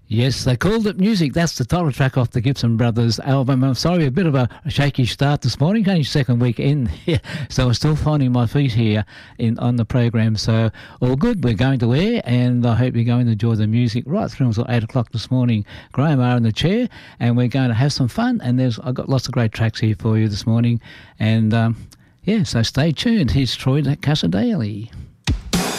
Yes, they called it music. That's the title track off the Gibson Brothers album. I'm sorry, a bit of a shaky start this morning, only second week in here, so I'm still finding my feet here on the program. So all good, we're going to air, and I hope you're going to enjoy the music right through until 8 o'clock this morning. Graham are in the chair, and we're going to have some fun, and I've got lots of great tracks here for you this morning, and so stay tuned. Here's Troy Cassar-Daley.